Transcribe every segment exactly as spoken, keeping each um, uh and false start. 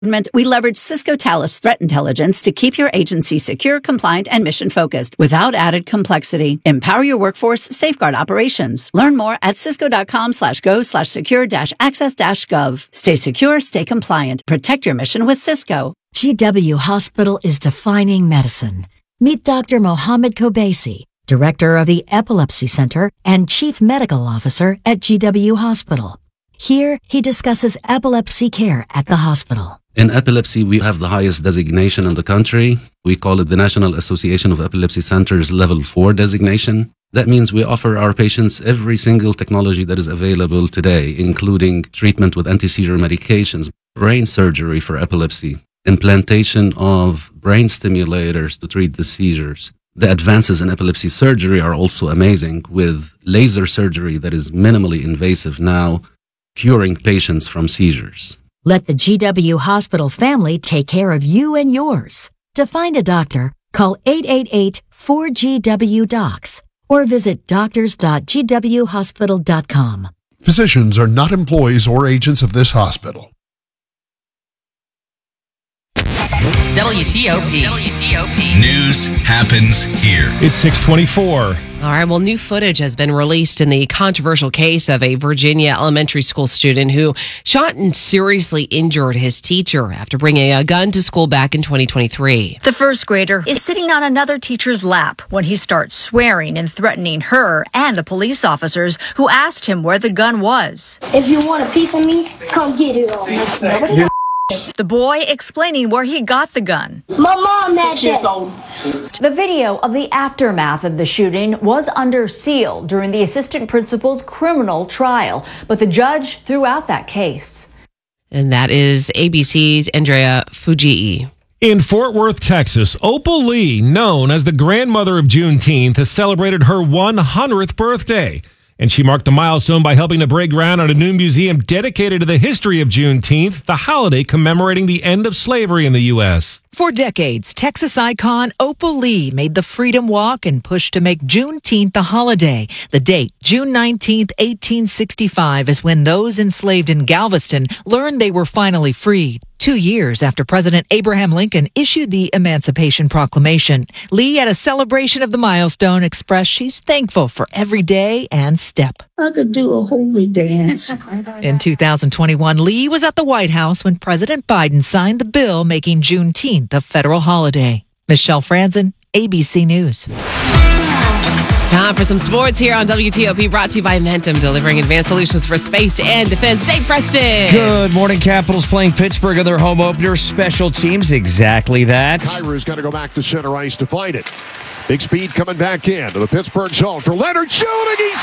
We leverage Cisco Talos Threat Intelligence to keep your agency secure, compliant, and mission-focused without added complexity. Empower your workforce, safeguard operations. Learn more at cisco.com slash go slash secure dash access dash gov. Stay secure, stay compliant. Protect your mission with Cisco. G W Hospital is defining medicine. Meet Doctor Mohammed Kobaisi, Director of the Epilepsy Center and Chief Medical Officer at G W Hospital. Here, he discusses epilepsy care at the hospital. In epilepsy, we have the highest designation in the country. We call it the National Association of Epilepsy Centers Level four designation. That means we offer our patients every single technology that is available today, including treatment with anti-seizure medications, brain surgery for epilepsy, implantation of brain stimulators to treat the seizures. The advances in epilepsy surgery are also amazing, with laser surgery that is minimally invasive now, curing patients from seizures. Let the G W Hospital family take care of you and yours. To find a doctor, call eight eight eight four G W docs or visit doctors dot g w hospital dot com. Physicians are not employees or agents of this hospital. W T O P. W T O P. News happens here. It's six twenty-four. All right, well, new footage has been released in the controversial case of a Virginia elementary school student who shot and seriously injured his teacher after bringing a gun to school back in twenty twenty-three. The first grader is sitting on another teacher's lap when he starts swearing and threatening her and the police officers who asked him where the gun was. If you want a piece of me, come get it. The boy explaining where he got the gun. My mom had that. The video of the aftermath of the shooting was under seal during the assistant principal's criminal trial, but the judge threw out that case. And that is A B C's Andrea Fujii. In Fort Worth, Texas, Opal Lee, known as the grandmother of Juneteenth, has celebrated her one hundredth birthday. And she marked the milestone by helping to break ground on a new museum dedicated to the history of Juneteenth, the holiday commemorating the end of slavery in the U S. For decades, Texas icon Opal Lee made the Freedom Walk and pushed to make Juneteenth a holiday. The date, June nineteenth, eighteen sixty-five, is when those enslaved in Galveston learned they were finally freed. Two years after President Abraham Lincoln issued the Emancipation Proclamation, Lee, at a celebration of the milestone, expressed she's thankful for every day and step. I could do a holy dance. In two thousand twenty-one, Lee was at the White House when President Biden signed the bill making Juneteenth a federal holiday. Michelle Franzen, A B C News. Time for some sports here on W T O P, brought to you by Momentum, delivering advanced solutions for space and defense. Dave Preston. Good morning. Capitals playing Pittsburgh in their home opener. Special teams, exactly that. Kyrou's got to go back to center ice to fight it. Big speed coming back in to the Pittsburgh zone for Leonard shooting. He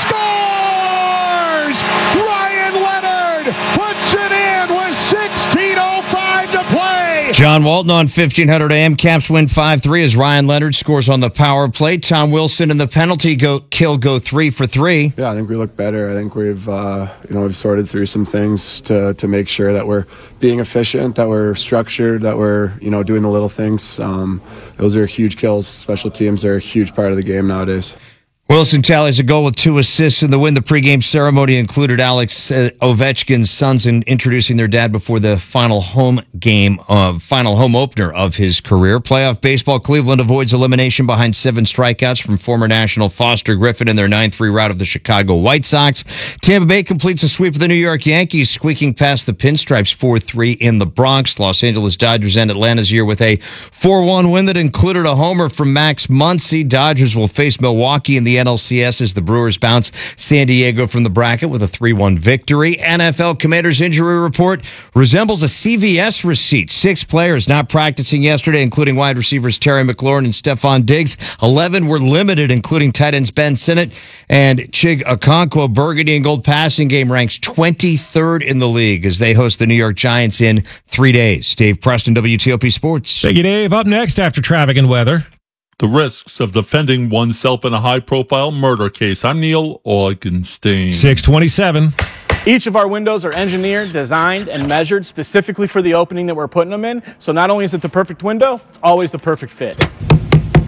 scores! Ryan Leonard puts it in with sixteen oh five to play. John Walton on fifteen hundred A M. Caps win five three as Ryan Leonard scores on the power play. Tom Wilson and the penalty go, kill go three for three. Yeah, I think we look better. I think we've uh, you know we've sorted through some things to to make sure that we're being efficient, that we're structured, that we're you know doing the little things. Um, those are huge kills. Special teams are a huge part of the game nowadays. Wilson tallies a goal with two assists in the win. The pregame ceremony included Alex uh, Ovechkin's sons in introducing their dad before the final home game of final home opener of his career. Playoff baseball, Cleveland avoids elimination behind seven strikeouts from former national Foster Griffin in their nine three rout of the Chicago White Sox. Tampa Bay completes a sweep of the New York Yankees, squeaking past the Pinstripes four three in the Bronx. Los Angeles Dodgers end Atlanta's year with a four one win that included a homer from Max Muncy. Dodgers will face Milwaukee in the N L C S as the Brewers bounce San Diego from the bracket with a three one victory. N F L Commander's injury report resembles a C V S receipt. Six players not practicing yesterday, including wide receivers Terry McLaurin and Stephon Diggs. Eleven were limited, including tight ends Ben Sinnott and Chig Okonkwo. Burgundy and Gold passing game ranks twenty-third in the league as they host the New York Giants in three days. Dave Preston, W T O P Sports. Thank you, Dave. Up next after traffic and weather. The risks of defending oneself in a high-profile murder case. I'm Neil Augenstein. six twenty-seven. Each of our windows are engineered, designed, and measured specifically for the opening that we're putting them in. So not only is it the perfect window, it's always the perfect fit.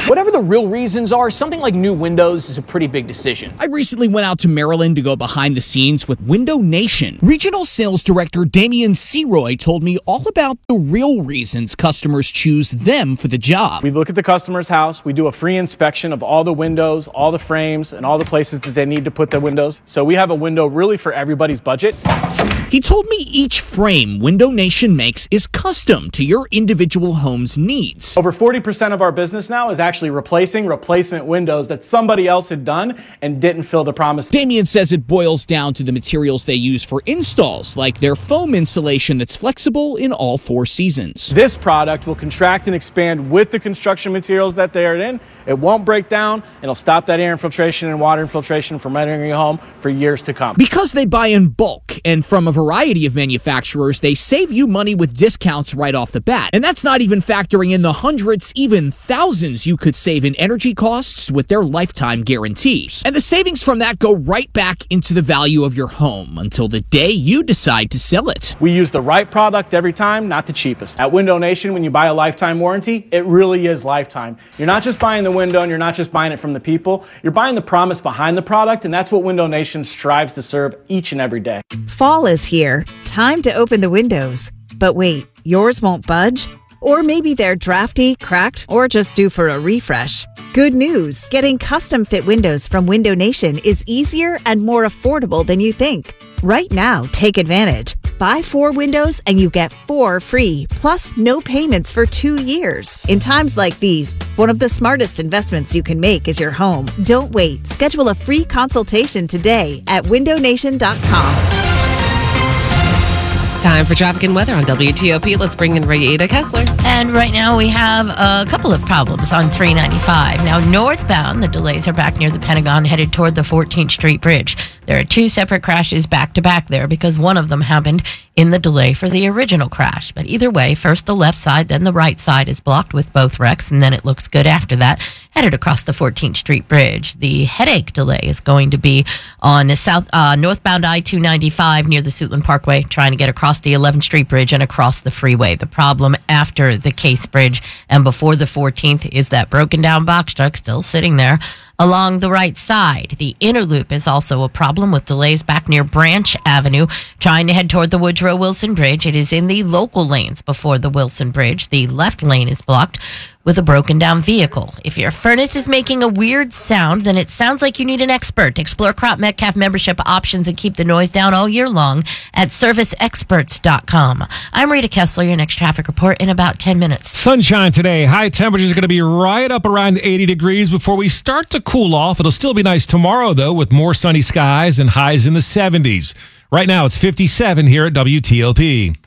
Whatever the real reasons are, something like new windows is a pretty big decision. I recently went out to Maryland to go behind the scenes with Window Nation. Regional Sales Director Damian Seroy told me all about the real reasons customers choose them for the job. We look at the customer's house, we do a free inspection of all the windows, all the frames, and all the places that they need to put the windows. So we have a window really for everybody's budget. He told me each frame Window Nation makes is custom to your individual home's needs. Over forty percent of our business now is actually replacing replacement windows that somebody else had done and didn't fill the promise. Damian says it boils down to the materials they use for installs, like their foam insulation that's flexible in all four seasons. This product will contract and expand with the construction materials that they are in. It won't break down. It'll stop that air infiltration and water infiltration from entering your home for years to come. Because they buy in bulk and from a variety of manufacturers, they save you money with discounts right off the bat. And that's not even factoring in the hundreds, even thousands you could save in energy costs with their lifetime guarantees. And the savings from that go right back into the value of your home until the day you decide to sell it. We use the right product every time, not the cheapest. At Window Nation, when you buy a lifetime warranty, it really is lifetime. You're not just buying the window and you're not just buying it from the people. You're buying the promise behind the product, and that's what Window Nation strives to serve each and every day. Fall is here. Time to open the windows. But wait, yours won't budge? Or maybe they're drafty, cracked, or just due for a refresh. Good news! Getting custom fit windows from Window Nation is easier and more affordable than you think. Right now, take advantage. Buy four windows and you get four free, plus no payments for two years. In times like these, one of the smartest investments you can make is your home. Don't wait. Schedule a free consultation today at window nation dot com. Time for traffic and weather on W T O P. Let's bring in Rayada Kessler. And right now we have a couple of problems on three ninety-five. Now, northbound, the delays are back near the Pentagon, headed toward the fourteenth Street Bridge. There are two separate crashes back-to-back there because one of them happened in the delay for the original crash. But either way, first the left side, then the right side is blocked with both wrecks, and then it looks good after that, headed across the fourteenth Street Bridge. The headache delay is going to be on the south uh, northbound I two ninety-five near the Suitland Parkway, trying to get across the eleventh Street Bridge and across the freeway. The problem after the Case Bridge and before the fourteenth is that broken down box truck still sitting there along the right side. The inner loop is also a problem with delays back near Branch Avenue, trying to head toward the Woodrow Wilson Bridge. It is in the local lanes before the Wilson Bridge. The left lane is blocked with a broken down vehicle. If your furnace is making a weird sound, then it sounds like you need an expert. Explore Crop Metcalf membership options and keep the noise down all year long at service experts dot com. I'm Rita Kessler, your next traffic report in about ten minutes. Sunshine today. High temperatures are going to be right up around eighty degrees before we start to cool off. It'll still be nice tomorrow, though, with more sunny skies and highs in the seventies. Right now, it's fifty-seven here at W T O P.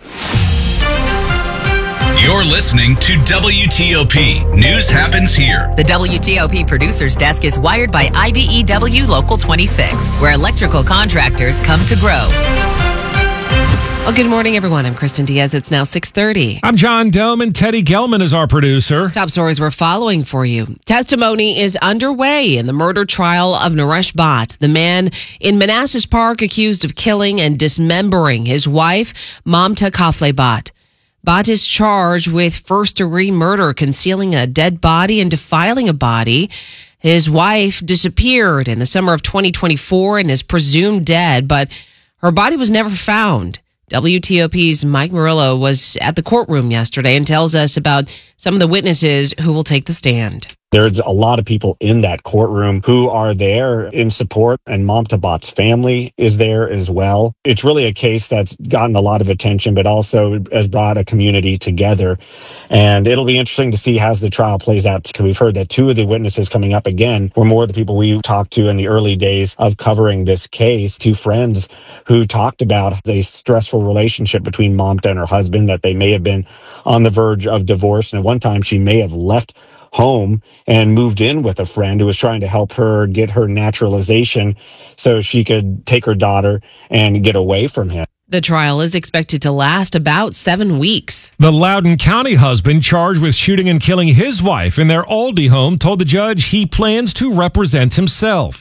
You're listening to W T O P. News happens here. The W T O P producer's desk is wired by I B E W Local twenty-six, where electrical contractors come to grow. Well, good morning, everyone. I'm Kristen Diaz. It's now six thirty. I'm John Dome, and Teddy Gelman is our producer. Top stories we're following for you. Testimony is underway in the murder trial of Naresh Bhatt, the man in Manassas Park accused of killing and dismembering his wife, Mamta Kafle Bhatt. Bhatt is charged with first-degree murder, concealing a dead body and defiling a body. His wife disappeared in the summer of twenty twenty-four and is presumed dead, but her body was never found. W T O P's Mike Murillo was at the courtroom yesterday and tells us about some of the witnesses who will take the stand. There's a lot of people in that courtroom who are there in support, and Mamta Bhatt's family is there as well. It's really a case that's gotten a lot of attention, but also has brought a community together. And it'll be interesting to see how the trial plays out, because we've heard that two of the witnesses coming up again were more of the people we talked to in the early days of covering this case. Two friends who talked about the stressful relationship between Mamta and her husband, that they may have been on the verge of divorce. And at one time, she may have left home and moved in with a friend who was trying to help her get her naturalization so she could take her daughter and get away from him. The trial is expected to last about seven weeks. The Loudoun County husband charged with shooting and killing his wife in their Aldie home told the judge he plans to represent himself.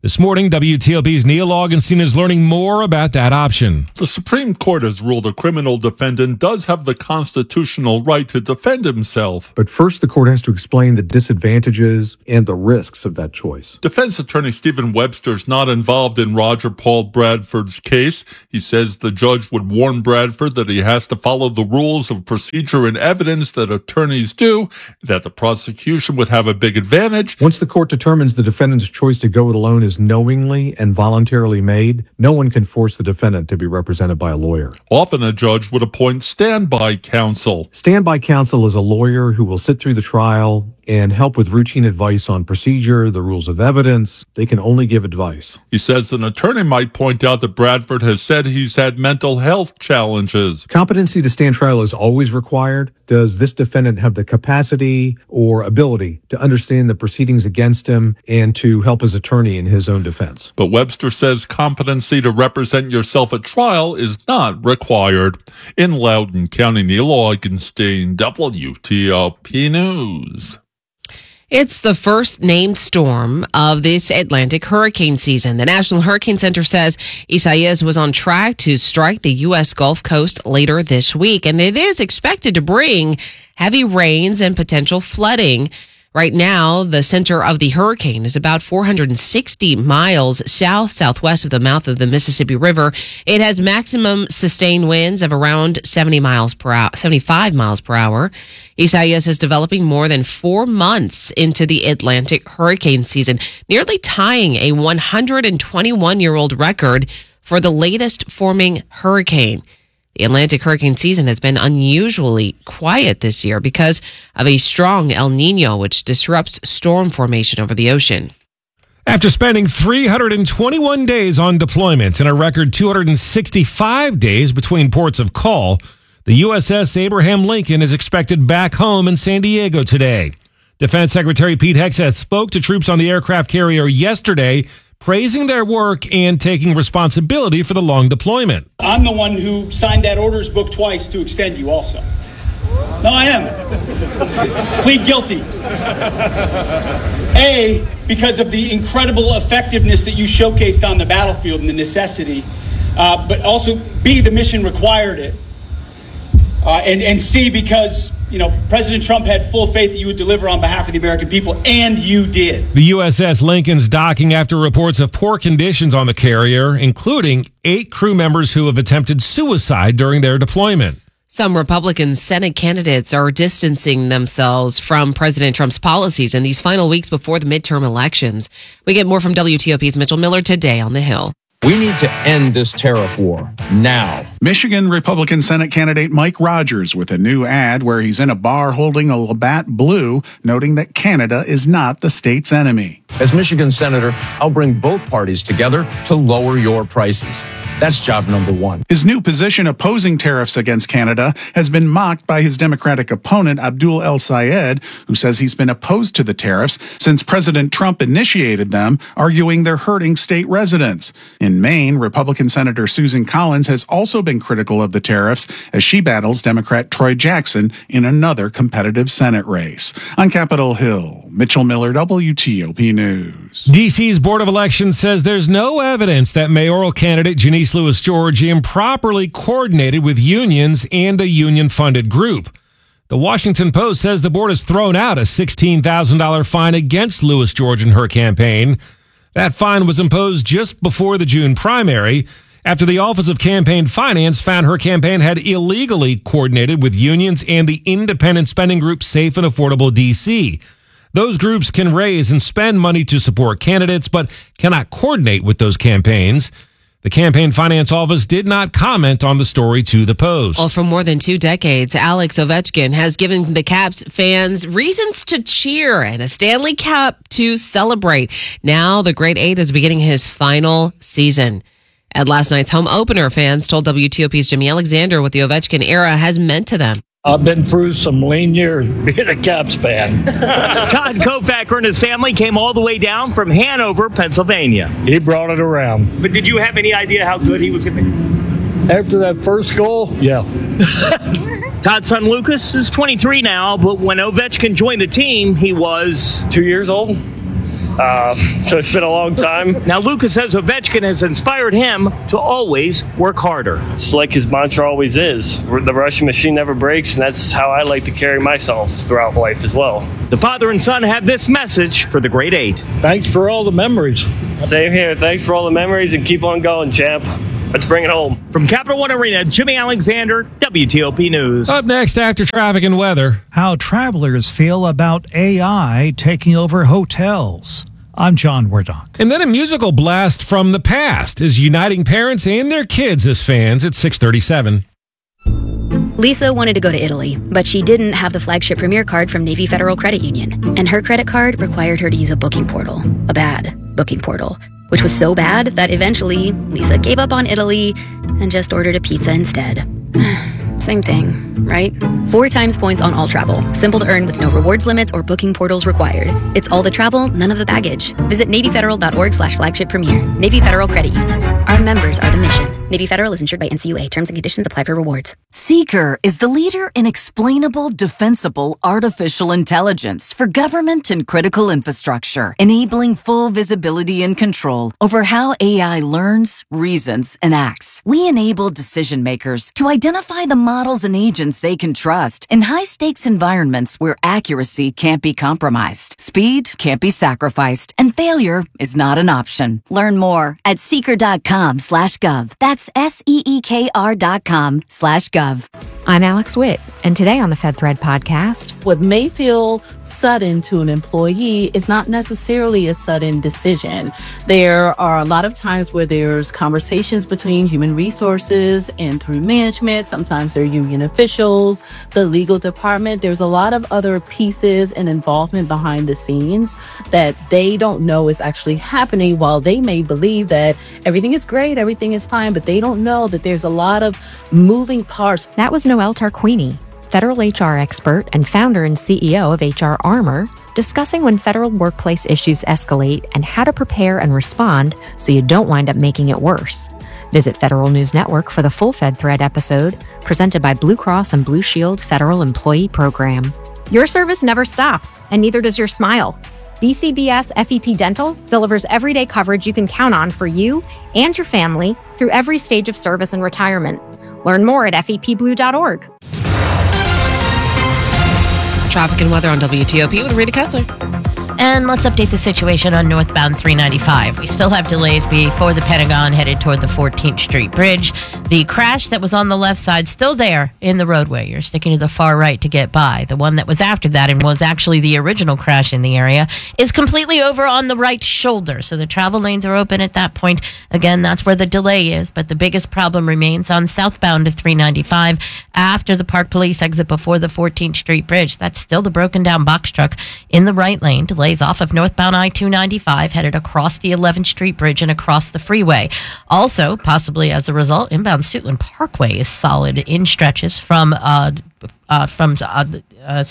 This morning, W T O P's Neil Augenstein is learning more about that option. The Supreme Court has ruled a criminal defendant does have the constitutional right to defend himself. But first, the court has to explain the disadvantages and the risks of that choice. Defense attorney Stephen Webster is not involved in Roger Paul Bradford's case. He says the judge would warn Bradford that he has to follow the rules of procedure and evidence that attorneys do, that the prosecution would have a big advantage. Once the court determines the defendant's choice to go it alone is knowingly and voluntarily made, no one can force the defendant to be represented by a lawyer. Often a judge would appoint standby counsel. Standby counsel is a lawyer who will sit through the trial and help with routine advice on procedure, the rules of evidence. They can only give advice. He says an attorney might point out that Bradford has said he's had mental health challenges. Competency to stand trial is always required. Does this defendant have the capacity or ability to understand the proceedings against him and to help his attorney in his own defense? But Webster says competency to represent yourself at trial is not required. In Loudoun County, Neil Augenstein, W T O P News. It's the first named storm of this Atlantic hurricane season. The National Hurricane Center says Isaias was on track to strike the U S Gulf Coast later this week, and it is expected to bring heavy rains and potential flooding. Right now, the center of the hurricane is about four hundred sixty miles south-southwest of the mouth of the Mississippi River. It has maximum sustained winds of around seventy miles per hour, seventy-five miles per hour. Isaias is developing more than four months into the Atlantic hurricane season, nearly tying a one hundred twenty-one-year-old record for the latest forming hurricane. The Atlantic hurricane season has been unusually quiet this year because of a strong El Nino, which disrupts storm formation over the ocean. After spending three hundred twenty-one days on deployment and a record two hundred sixty-five days between ports of call, the U S S Abraham Lincoln is expected back home in San Diego today. Defense Secretary Pete Hegseth spoke to troops on the aircraft carrier yesterday, praising their work and taking responsibility for the long deployment. I'm the one who signed that orders book twice to extend you also. No, I am. Plead guilty. A, because of the incredible effectiveness that you showcased on the battlefield and the necessity, uh, but also B, the mission required it. Uh, and, and C, because, you know, President Trump had full faith that you would deliver on behalf of the American people, and you did. The U S S Lincoln's docking after reports of poor conditions on the carrier, including eight crew members who have attempted suicide during their deployment. Some Republican Senate candidates are distancing themselves from President Trump's policies in these final weeks before the midterm elections. We get more from W T O P's Mitchell Miller today on The Hill. We need to end this tariff war now. Michigan Republican Senate candidate Mike Rogers with a new ad where he's in a bar holding a Labatt Blue, noting that Canada is not the state's enemy. As Michigan Senator, I'll bring both parties together to lower your prices. That's job number one. His new position opposing tariffs against Canada has been mocked by his Democratic opponent, Abdul El Sayed, who says he's been opposed to the tariffs since President Trump initiated them, arguing they're hurting state residents. In Maine, Republican Senator Susan Collins has also been critical of the tariffs as she battles Democrat Troy Jackson in another competitive Senate race. On Capitol Hill, Mitchell Miller, W T O P News. D C's Board of Elections says there's no evidence that mayoral candidate Janice Lewis George improperly coordinated with unions and a union-funded group. The Washington Post says the board has thrown out a sixteen thousand dollars fine against Lewis George and her campaign. That fine was imposed just before the June primary after the Office of Campaign Finance found her campaign had illegally coordinated with unions and the independent spending group Safe and Affordable D C. Those groups can raise and spend money to support candidates, but cannot coordinate with those campaigns. The Campaign Finance Office did not comment on the story to the Post. Well, for more than two decades, Alex Ovechkin has given the Caps fans reasons to cheer and a Stanley Cup to celebrate. Now the Great Eight is beginning his final season. At last night's home opener, fans told W T O P's Jimmy Alexander what the Ovechkin era has meant to them. I've been through some lean years being a Caps fan. Todd Kofacker and his family came all the way down from Hanover, Pennsylvania. He brought it around. But did you have any idea how good he was going to be? After that first goal, yeah. Todd's son Lucas is twenty-three now, but when Ovechkin joined the team, he was... Two years old. Uh, so it's been a long time. Now, Lucas says Ovechkin has inspired him to always work harder. It's like his mantra always is. The Russian machine never breaks, and that's how I like to carry myself throughout life as well. The father and son had this message for the grade eight. Thanks for all the memories. Same here. Thanks for all the memories, and keep on going, champ. Let's bring it home. From Capital One Arena, Jimmy Alexander, W T O P News. Up next after traffic and weather. How travelers feel about A I taking over hotels. I'm John Wardock. And then a musical blast from the past is uniting parents and their kids as fans at six thirty-seven. Lisa wanted to go to Italy, but she didn't have the flagship Premier card from Navy Federal Credit Union. And her credit card required her to use a booking portal. A bad booking portal. Which was so bad that eventually Lisa gave up on Italy and just ordered a pizza instead. Same thing, right? Four times points on all travel. Simple to earn with no rewards limits or booking portals required. It's all the travel, none of the baggage. Visit NavyFederal.org slash flagship premier. Navy Federal Credit Union. Our members are the mission. Navy Federal is insured by N C U A. Terms and conditions apply for rewards. Seeker is the leader in explainable, defensible artificial intelligence for government and critical infrastructure, enabling full visibility and control over how A I learns, reasons, and acts. We enable decision makers to identify the models and agents they can trust in high-stakes environments where accuracy can't be compromised, speed can't be sacrificed, and failure is not an option. Learn more at seeker.com slash gov. That's S-E-E-K-R dot com slash gov. I'm Alex Witt, and today on the FedThread podcast. What may feel sudden to an employee is not necessarily a sudden decision. There are a lot of times where there's conversations between human resources and through management. Sometimes they're union officials, the legal department. There's a lot of other pieces and involvement behind the scenes that they don't know is actually happening, while they may believe that everything is great, everything is fine, but they don't know that there's a lot of moving parts. That was Noelle Tarquini, federal H R expert and founder and C E O of H R Armor, discussing when federal workplace issues escalate and how to prepare and respond so you don't wind up making it worse. Visit Federal News Network for the full FedThread episode, presented by Blue Cross and Blue Shield Federal Employee Program. Your service never stops, and neither does your smile. B C B S F E P Dental delivers everyday coverage you can count on for you and your family through every stage of service and retirement. Learn more at F E P blue dot org. Traffic and weather on W T O P with Rita Kessler. And let's update the situation on northbound three ninety-five. We still have delays before the Pentagon headed toward the fourteenth Street Bridge. The crash that was on the left side still there in the roadway. You're sticking to the far right to get by. The one that was after that and was actually the original crash in the area is completely over on the right shoulder. So the travel lanes are open at that point. Again, that's where the delay is. But the biggest problem remains on southbound to three ninety-five after the Park Police exit before the fourteenth Street Bridge. That's still the broken down box truck in the right lane. Delays off of northbound I two ninety-five headed across the eleventh Street Bridge and across the freeway. Also, possibly as a result, inbound Suitland Parkway is solid in stretches from uh, uh, from uh, uh,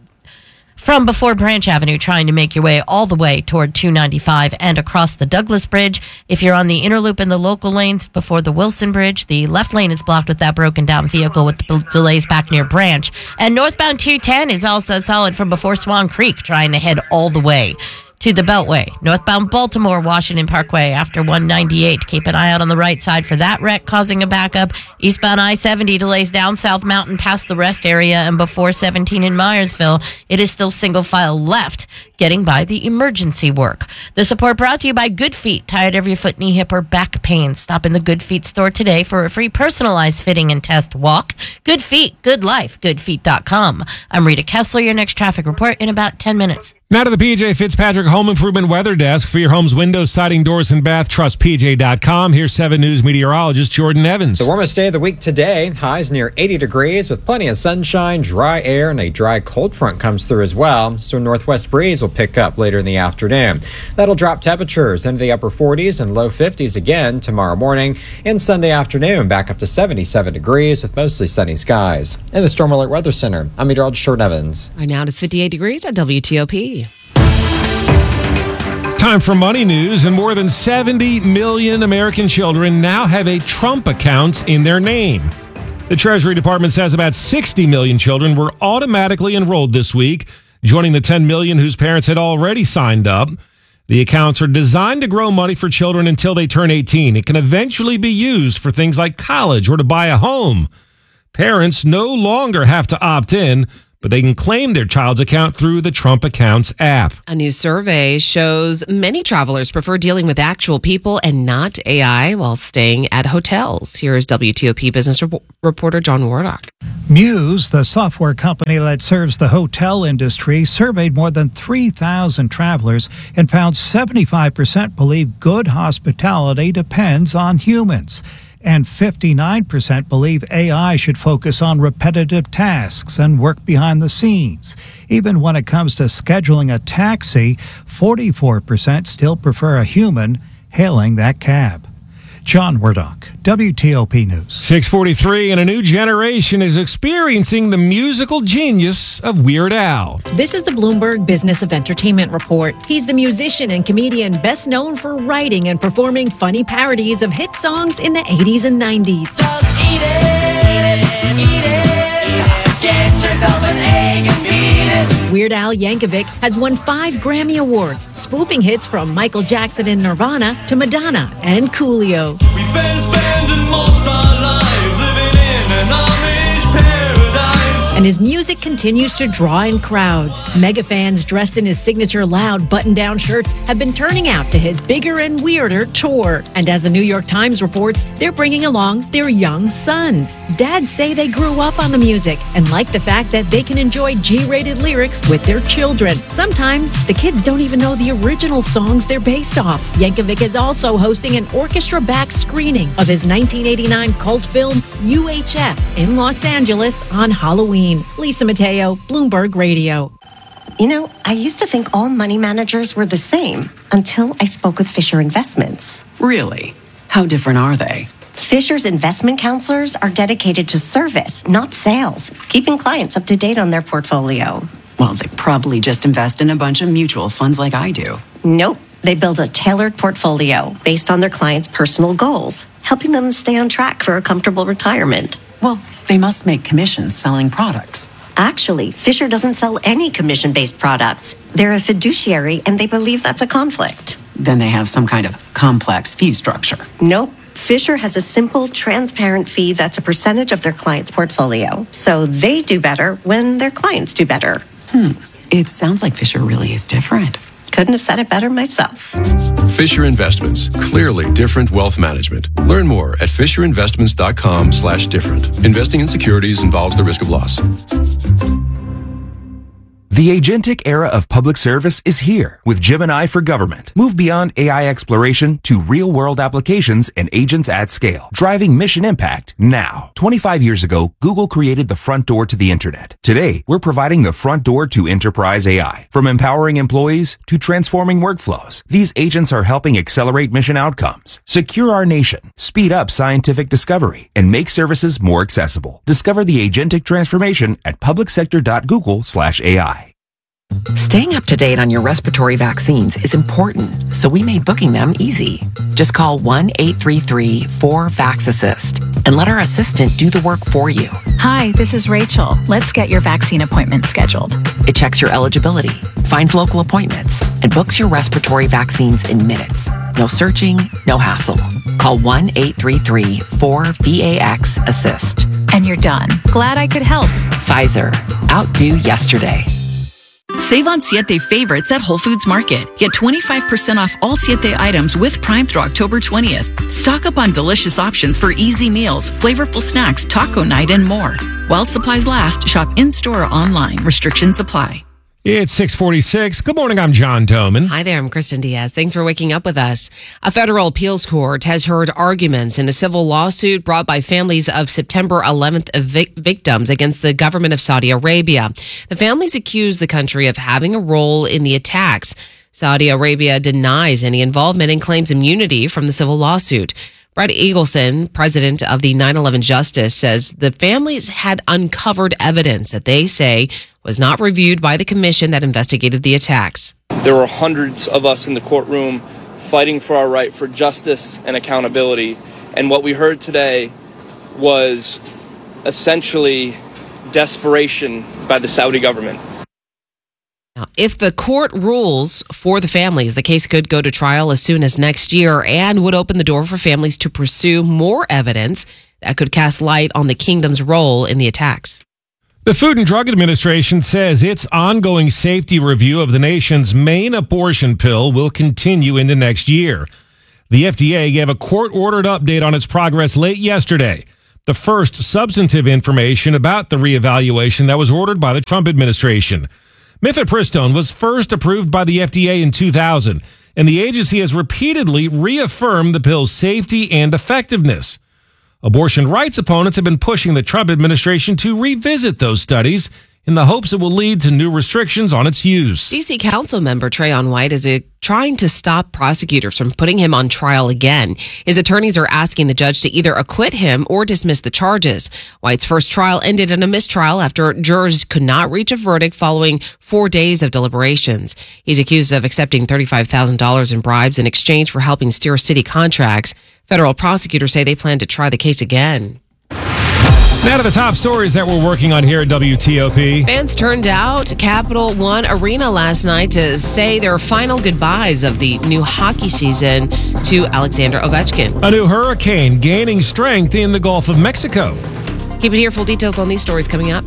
from before Branch Avenue, trying to make your way all the way toward two ninety-five and across the Douglas Bridge. If you're on the inner loop in the local lanes before the Wilson Bridge, the left lane is blocked with that broken down vehicle with the delays back near Branch. And northbound two ten is also solid from before Swan Creek, trying to head all the way to the Beltway. Northbound Baltimore, Washington Parkway after one ninety-eight. Keep an eye out on the right side for that wreck causing a backup. Eastbound I seventy delays down South Mountain past the rest area and before seventeen in Myersville. It is still single file left, getting by the emergency work. The support brought to you by Good Feet. Tired of your foot, knee, hip, or back pain? Stop in the Good Feet store today for a free personalized fitting and test walk. Good Feet, good life, good feet dot com. I'm Rita Kessler. Your next traffic report in about ten minutes. Now to the P J Fitzpatrick Home Improvement Weather Desk. For your home's windows, siding, doors, and bath, trust P J dot com. Here's seven News meteorologist Jordan Evans. The warmest day of the week today. Highs near eighty degrees with plenty of sunshine, dry air, and a dry cold front comes through as well. So a northwest breeze will pick up later in the afternoon. That'll drop temperatures into the upper forties and low fifties again tomorrow morning. And Sunday afternoon back up to seventy-seven degrees with mostly sunny skies. In the Storm Alert Weather Center, I'm meteorologist Jordan Evans. Right now it's fifty-eight degrees at W T O P. Time for money news, and more than seventy million American children now have a Trump account in their name. The Treasury Department says about sixty million children were automatically enrolled this week, joining the ten million whose parents had already signed up. The accounts are designed to grow money for children until they turn eighteen. It can eventually be used for things like college or to buy a home. Parents no longer have to opt in, but they can claim their child's account through the Trump Accounts app. A new survey shows many travelers prefer dealing with actual people and not A I while staying at hotels. Here's W T O P business rep- reporter John Wardock. Muse, the software company that serves the hotel industry, surveyed more than three thousand travelers and found seventy-five percent believe good hospitality depends on humans. And fifty-nine percent believe A I should focus on repetitive tasks and work behind the scenes. Even when it comes to scheduling a taxi, forty-four percent still prefer a human hailing that cab. John Wardock, W T O P News. six forty-three, and a new generation is experiencing the musical genius of Weird Al. This is the Bloomberg Business of Entertainment Report. He's the musician and comedian best known for writing and performing funny parodies of hit songs in the eighties and nineties. Just eat it, eat it, get yourself an egg and beat it. Weird Al Yankovic has won five Grammy Awards, spoofing hits from Michael Jackson and Nirvana to Madonna and Coolio. We've been spending most our lives living in an Amish paradise. And his music continues to draw in crowds. Mega fans dressed in his signature loud button-down shirts have been turning out to his Bigger and Weirder tour. And as the New York Times reports, they're bringing along their young sons. Dads say they grew up on the music and like the fact that they can enjoy G-rated lyrics with their children. Sometimes the kids don't even know the original songs they're based off. Yankovic is also hosting an orchestra-backed screening of his nineteen eighty-nine cult film U H F in Los Angeles on Halloween. Lisa Mateo, Bloomberg Radio. You know, I used to think all money managers were the same until I spoke with Fisher Investments. Really? How different are they? Fisher's investment counselors are dedicated to service, not sales, keeping clients up to date on their portfolio. Well, they probably just invest in a bunch of mutual funds like I do. Nope. They build a tailored portfolio based on their clients' personal goals, helping them stay on track for a comfortable retirement. Well, they must make commissions selling products. Actually, Fisher doesn't sell any commission-based products. They're a fiduciary, and they believe that's a conflict. Then they have some kind of complex fee structure. Nope. Fisher has a simple, transparent fee that's a percentage of their client's portfolio. So they do better when their clients do better. Hmm. It sounds like Fisher really is different. Couldn't have said it better myself. Fisher Investments. Clearly different wealth management. Learn more at fisherinvestments.com slash different. Investing in securities involves the risk of loss. The agentic era of public service is here with Gemini for Government. Move beyond A I exploration to real-world applications and agents at scale, driving mission impact now. twenty-five years ago, Google created the front door to the internet. Today, we're providing the front door to enterprise A I. From empowering employees to transforming workflows, these agents are helping accelerate mission outcomes, secure our nation, speed up scientific discovery, and make services more accessible. Discover the agentic transformation at publicsector.google slash AI. Staying up to date on your respiratory vaccines is important, so we made booking them easy. Just call one eight three three four vax assist and let our assistant do the work for you. Hi, this is Rachel. Let's get your vaccine appointment scheduled. It checks your eligibility, finds local appointments, and books your respiratory vaccines in minutes. No searching, no hassle. Call one eight three three four vax assist. And you're done. Glad I could help. Pfizer. Outdo yesterday. Save on Siete favorites at Whole Foods Market. Get twenty-five percent off all Siete items with Prime through October twentieth. Stock up on delicious options for easy meals, flavorful snacks, taco night, and more. While supplies last, shop in-store or online. Restrictions apply. It's six forty-six. Good morning. I'm John Doman. Hi there. I'm Kristen Diaz. Thanks for waking up with us. A federal appeals court has heard arguments in a civil lawsuit brought by families of September eleventh vic- victims against the government of Saudi Arabia. The families accuse the country of having a role in the attacks. Saudi Arabia denies any involvement and claims immunity from the civil lawsuit. Brett Eagleson, president of the nine eleven Justice, says the families had uncovered evidence that they say was not reviewed by the commission that investigated the attacks. There were hundreds of us in the courtroom fighting for our right for justice and accountability. And what we heard today was essentially desperation by the Saudi government. Now, if the court rules for the families, the case could go to trial as soon as next year and would open the door for families to pursue more evidence that could cast light on the kingdom's role in the attacks. The Food and Drug Administration says its ongoing safety review of the nation's main abortion pill will continue into next year. The F D A gave a court-ordered update on its progress late yesterday, the first substantive information about the reevaluation that was ordered by the Trump administration. Mifepristone was first approved by the F D A in two thousand, and the agency has repeatedly reaffirmed the pill's safety and effectiveness. Abortion rights opponents have been pushing the Trump administration to revisit those studies in the hopes it will lead to new restrictions on its use. D C Council member Trayon White is uh, trying to stop prosecutors from putting him on trial again. His attorneys are asking the judge to either acquit him or dismiss the charges. White's first trial ended in a mistrial after jurors could not reach a verdict following four days of deliberations. He's accused of accepting thirty-five thousand dollars in bribes in exchange for helping steer city contracts. Federal prosecutors say they plan to try the case again. Now to the top stories that we're working on here at W T O P. Fans turned out to Capital One Arena last night to say their final goodbyes of the new hockey season to Alexander Ovechkin. A new hurricane gaining strength in the Gulf of Mexico. Keep it here. Full details on these stories coming up.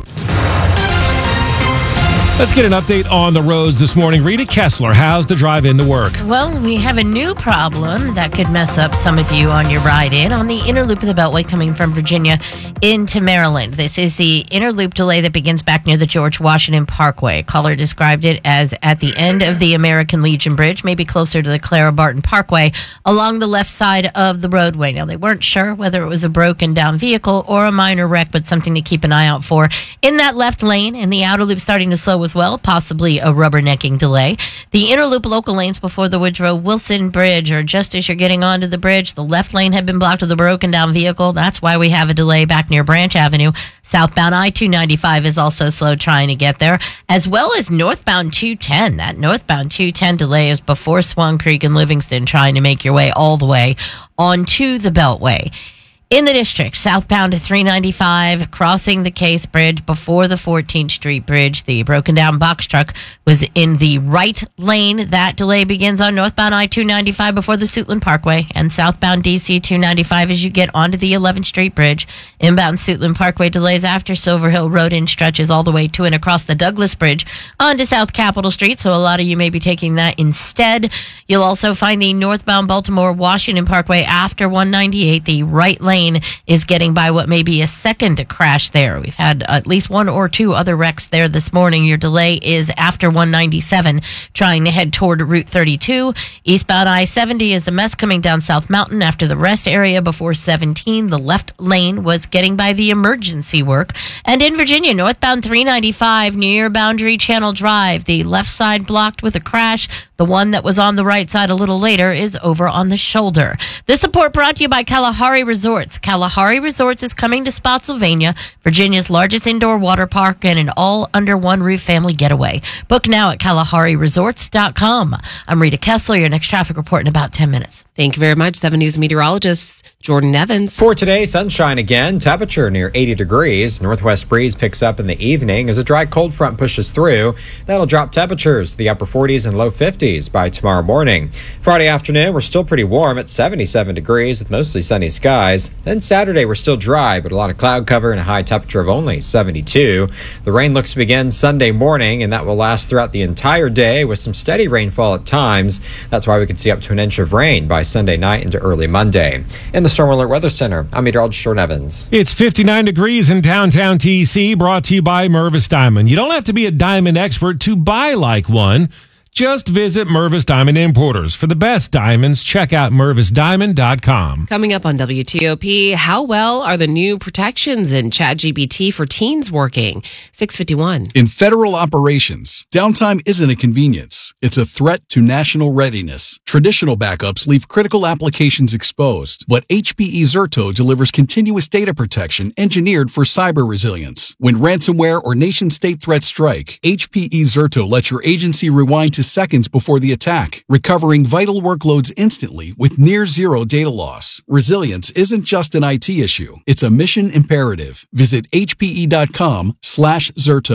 Let's get an update on the roads this morning. Rita Kessler, how's the drive into work? Well, we have a new problem that could mess up some of you on your ride in on the inner loop of the Beltway coming from Virginia into Maryland. This is the inner loop delay that begins back near the George Washington Parkway. Caller described it as at the end of the American Legion Bridge, maybe closer to the Clara Barton Parkway, along the left side of the roadway. Now, they weren't sure whether it was a broken down vehicle or a minor wreck, but something to keep an eye out for. In that left lane, and the outer loop starting to slow as well, possibly a rubbernecking delay. The inner loop local lanes before the Woodrow Wilson Bridge, or just as you're getting onto the bridge, the left lane had been blocked with a broken down vehicle. That's why we have a delay back near Branch Avenue. Southbound I two ninety-five is also slow trying to get there, as well as northbound two ten. That northbound two ten delay is before Swan Creek and Livingston, trying to make your way all the way onto the Beltway. In the district, southbound to three ninety-five, crossing the Case Bridge before the fourteenth Street Bridge. The broken down box truck was in the right lane. That delay begins on northbound I two ninety-five before the Suitland Parkway, and southbound D C two ninety-five as you get onto the eleventh Street Bridge. Inbound Suitland Parkway delays after Silver Hill Road in stretches all the way to and across the Douglas Bridge onto South Capitol Street, so a lot of you may be taking that instead. You'll also find the northbound Baltimore Washington Parkway after one ninety-eight. The right lane is getting by what may be a second crash there. We've had at least one or two other wrecks there this morning. Your delay is after one ninety-seven, trying to head toward Route thirty-two. Eastbound I seventy is a mess coming down South Mountain after the rest area before seventeen. The left lane was getting by the emergency work. And in Virginia, northbound three ninety-five near Boundary Channel Drive, the left side blocked with a crash. The one that was on the right side a little later is over on the shoulder. This report brought to you by Kalahari Resorts. Kalahari Resorts is coming to Spotsylvania, Virginia's largest indoor water park, and an all-under-one-roof family getaway. Book now at kalahari resorts dot com. I'm Rita Kessler. Your next traffic report in about ten minutes. Thank you very much, seven News meteorologist Jordan Evans. For today, sunshine again, temperature near eighty degrees. Northwest breeze picks up in the evening as a dry cold front pushes through. That'll drop temperatures to the upper forties and low fifties by tomorrow morning. Friday afternoon, we're still pretty warm at seventy-seven degrees with mostly sunny skies. Then Saturday, we're still dry, but a lot of cloud cover and a high temperature of only seventy-two. The rain looks to begin Sunday morning, and that will last throughout the entire day with some steady rainfall at times. That's why we could see up to an inch of rain by Sunday night into early Monday. In the Storm Alert Weather Center, I'm meteorologist Jordan Evans. It's fifty-nine degrees in downtown T C, brought to you by Mervis Diamond. You don't have to be a diamond expert to buy like one. Just visit Mervis Diamond Importers. For the best diamonds, check out mervis diamond dot com. Coming up on W T O P, how well are the new protections in ChatGPT for teens working? six fifty-one. In federal operations, downtime isn't a convenience. It's a threat to national readiness. Traditional backups leave critical applications exposed, but H P E Zerto delivers continuous data protection engineered for cyber resilience. When ransomware or nation-state threats strike, H P E Zerto lets your agency rewind to seconds before the attack, recovering vital workloads instantly with near zero data loss. Resilience isn't just an I T issue, it's a mission imperative. Visit H P E dot com slash Zerto.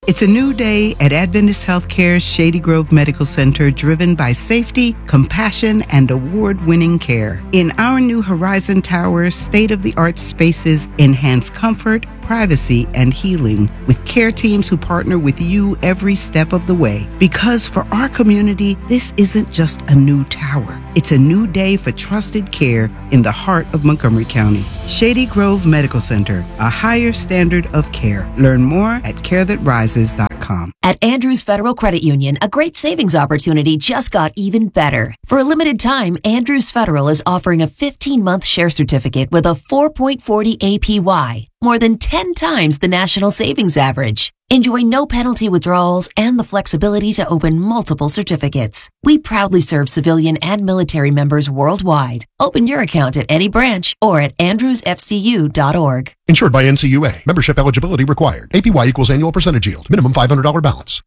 It's a new day at Adventist Healthcare's Shady Grove Medical Center, driven by safety, compassion, and award-winning care. In our new Horizon Tower, state-of-the-art spaces enhance comfort, privacy, and healing with care teams who partner with you every step of the way. Because for our community, this isn't just a new tower. It's a new day for trusted care in the heart of Montgomery County. Shady Grove Medical Center, a higher standard of care. Learn more at care that rises dot com. At Andrews Federal Credit Union, a great savings opportunity just got even better. For a limited time, Andrews Federal is offering a fifteen-month share certificate with a four point four zero A P Y, more than ten times the national savings average. Enjoy no penalty withdrawals and the flexibility to open multiple certificates. We proudly serve civilian and military members worldwide. Open your account at any branch or at andrews f c u dot org. Insured by N C U A. Membership eligibility required. A P Y equals annual percentage yield. Minimum five hundred dollars balance.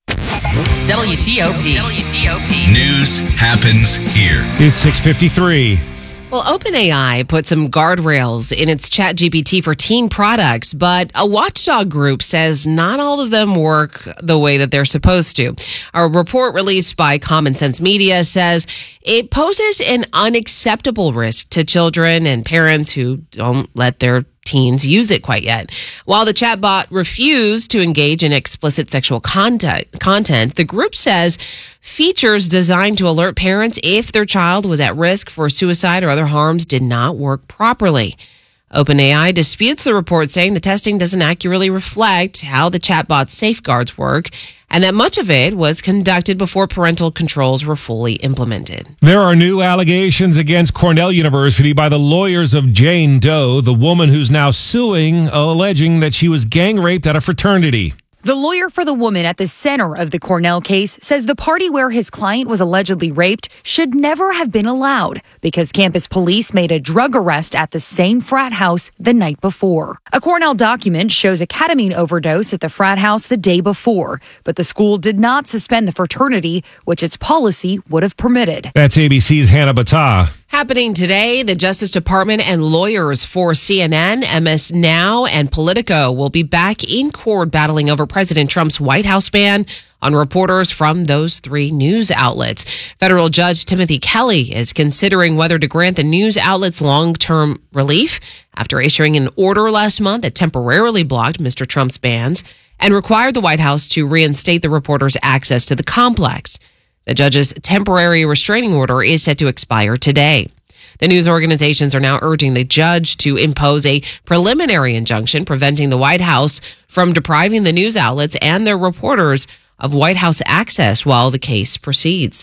W T O P. W T O P. News happens here. It's six fifty-three. Well, OpenAI put some guardrails in its ChatGPT for teen products, but a watchdog group says not all of them work the way that they're supposed to. A report released by Common Sense Media says it poses an unacceptable risk to children and parents who don't let their teens use it quite yet. While the chatbot refused to engage in explicit sexual content, content, the group says features designed to alert parents if their child was at risk for suicide or other harms did not work properly. OpenAI disputes the report, saying the testing doesn't accurately reflect how the chatbot's safeguards work, and that much of it was conducted before parental controls were fully implemented. There are new allegations against Cornell University by the lawyers of Jane Doe, the woman who's now suing, alleging that she was gang raped at a fraternity. The lawyer for the woman at the center of the Cornell case says the party where his client was allegedly raped should never have been allowed because campus police made a drug arrest at the same frat house the night before. A Cornell document shows a ketamine overdose at the frat house the day before, but the school did not suspend the fraternity, which its policy would have permitted. That's A B C's Hannah Battah. Happening today, the Justice Department and lawyers for C N N, M S Now, and Politico will be back in court battling over President Trump's White House ban on reporters from those three news outlets. Federal Judge Timothy Kelly is considering whether to grant the news outlets long-term relief after issuing an order last month that temporarily blocked Mister Trump's bans and required the White House to reinstate the reporters' access to the complex. The judge's temporary restraining order is set to expire today. The news organizations are now urging the judge to impose a preliminary injunction preventing the White House from depriving the news outlets and their reporters of White House access while the case proceeds.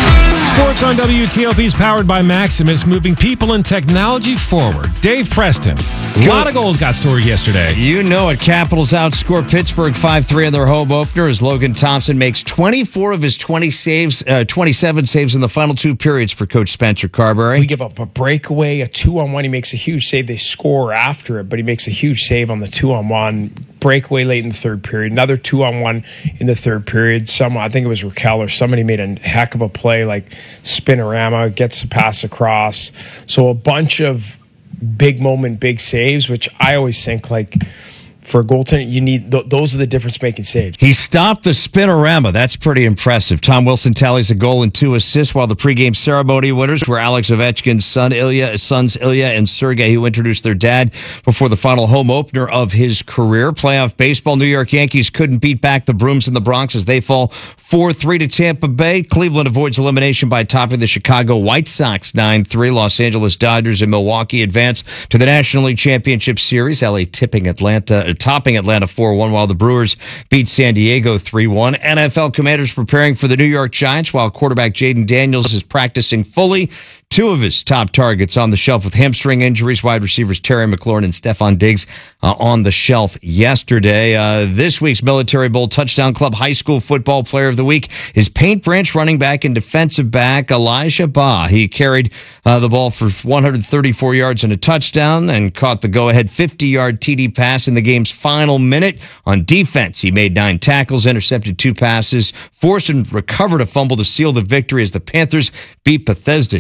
Sports on W T O P is powered by Maximus, moving people and technology forward. Dave Preston. A lot of goals got scored yesterday. You know it. Capitals outscore Pittsburgh five three in their home opener as Logan Thompson makes twenty-four of his twenty saves, uh, twenty-seven saves in the final two periods for Coach Spencer Carberry. We give up a breakaway, a two-on-one. He makes a huge save. They score after it, but he makes a huge save on the two-on-one. Breakaway late in the third period. Another two-on-one in the third period. Some, I think it was Raquel or somebody made a heck of a play, like spinorama, gets the pass across. So a bunch of big moment, big saves, which I always think, like, for a goaltender, you need th- those are the difference-making saves. He stopped the spinorama. That's pretty impressive. Tom Wilson tallies a goal and two assists, while the pregame ceremony winners were Alex Ovechkin's son, Ilya, sons Ilya and Sergei, who introduced their dad before the final home opener of his career. Playoff baseball, New York Yankees couldn't beat back the Brooms in the Bronx as they fall four three to Tampa Bay. Cleveland avoids elimination by topping the Chicago White Sox nine three. Los Angeles Dodgers and Milwaukee advance to the National League Championship Series. L A tipping Atlanta, topping Atlanta four one, while the Brewers beat San Diego three one. N F L Commanders preparing for the New York Giants, while quarterback Jaden Daniels is practicing fully. Two of his top targets on the shelf with hamstring injuries. Wide receivers Terry McLaurin and Stephon Diggs uh, on the shelf yesterday. Uh, this week's Military Bowl Touchdown Club High School Football Player of the Week is Paint Branch running back and defensive back Elijah Baugh. He carried uh, the ball for one hundred thirty-four yards and a touchdown and caught the go-ahead fifty-yard T D pass in the game's final minute. On defense, he made nine tackles, intercepted two passes, forced and recovered a fumble to seal the victory as the Panthers beat Bethesda. Chevy